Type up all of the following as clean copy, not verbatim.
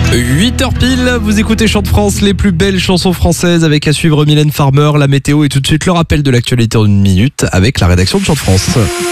8h pile, vous écoutez Chant de France, les plus belles chansons françaises avec à suivre Mylène Farmer, la météo et tout de suite le rappel de l'actualité en une minute avec la rédaction de Chant de France.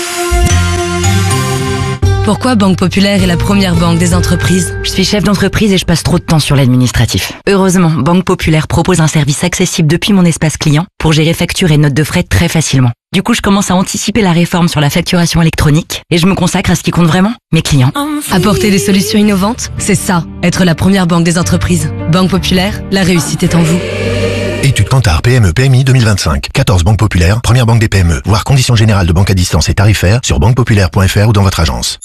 Pourquoi Banque Populaire est la première banque des entreprises? Je suis chef d'entreprise et je passe trop de temps sur l'administratif. Heureusement, Banque Populaire propose un service accessible depuis mon espace client pour gérer factures et notes de frais très facilement. Du coup, je commence à anticiper la réforme sur la facturation électronique et je me consacre à ce qui compte vraiment, mes clients. Apporter des solutions innovantes, c'est ça, être la première banque des entreprises. Banque Populaire, la réussite est en vous. Étude Kantar PME PMI 2025. 14 banques populaires, première banque des PME. Voir conditions générales de banque à distance et tarifaires sur banquepopulaire.fr ou dans votre agence.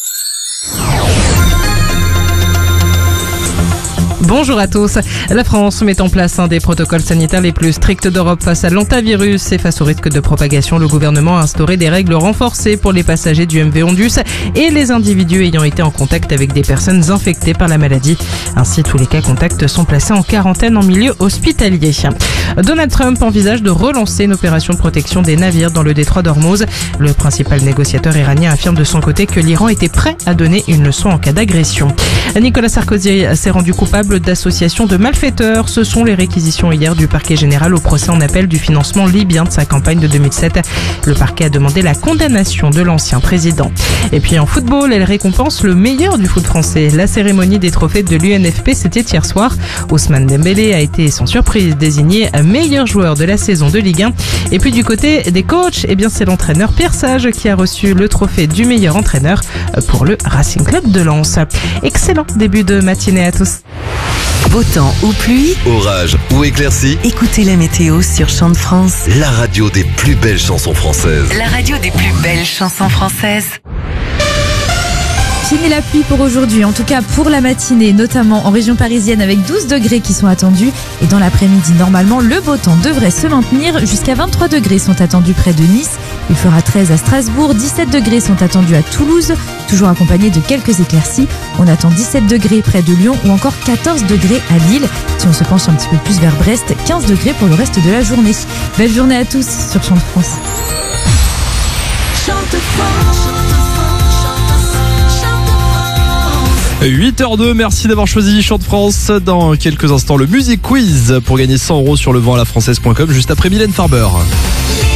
Bonjour à tous. La France met en place un des protocoles sanitaires les plus stricts d'Europe face à l'hantavirus et face au risque de propagation. Le gouvernement a instauré des règles renforcées pour les passagers du MV Ondus et les individus ayant été en contact avec des personnes infectées par la maladie. Ainsi, tous les cas contacts sont placés en quarantaine en milieu hospitalier. Donald Trump envisage de relancer une opération de protection des navires dans le détroit d'Ormuz. Le principal négociateur iranien affirme de son côté que l'Iran était prêt à donner une leçon en cas d'agression. Nicolas Sarkozy s'est rendu coupable d'association de malfaiteurs. Ce sont les réquisitions hier du parquet général au procès en appel du financement libyen de sa campagne de 2007. Le parquet a demandé la condamnation de l'ancien président. Et puis en football, elle récompense le meilleur du foot français. La cérémonie des trophées de l'UNFP, c'était hier soir. Ousmane Dembélé a été sans surprise désigné meilleur joueur de la saison de Ligue 1. Et puis du côté des coachs, c'est l'entraîneur Pierre Sage qui a reçu le trophée du meilleur entraîneur pour le Racing Club de Lens. Excellent début de matinée à tous. Beau temps ou pluie, orage ou éclaircie, écoutez la météo sur Chant de France. la radio des plus belles chansons françaises. La radio des plus belles chansons françaises. Fini la pluie pour aujourd'hui, en tout cas pour la matinée, notamment en région parisienne avec 12 degrés qui sont attendus. Et dans l'après-midi, normalement, le beau temps devrait se maintenir. Jusqu'à 23 degrés sont attendus près de Nice. Il fera 13 à Strasbourg, 17 degrés sont attendus à Toulouse, toujours accompagnés de quelques éclaircies. On attend 17 degrés près de Lyon ou encore 14 degrés à Lille. Si on se penche un petit peu plus vers Brest, 15 degrés pour le reste de la journée. Belle journée à tous sur Chant de France. 8h02, merci d'avoir choisi Chant de France. Dans quelques instants, le Music Quiz pour gagner 100 € sur leventalafrançaise.com juste après Mylène Farmer.